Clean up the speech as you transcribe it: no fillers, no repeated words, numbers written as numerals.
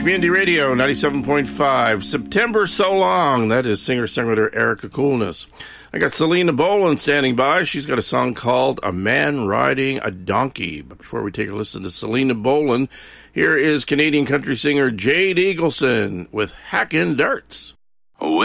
Community Radio 97.5. September So Long. That is singer-songwriter Erica Coolness. I got Selena Boland standing by. She's got a song called A Man Riding a Donkey. But before we take a listen to Selena Boland, here is Canadian country singer Jade Eagleson with Hackin' Darts.